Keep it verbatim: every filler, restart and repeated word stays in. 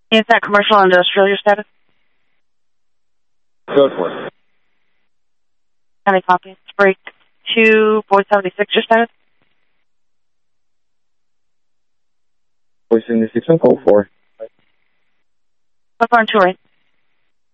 Is that commercial and industrial your status? Go for it. Any copy? Break two, four seventy-six your status? four seventy-six on call four. What's on two right?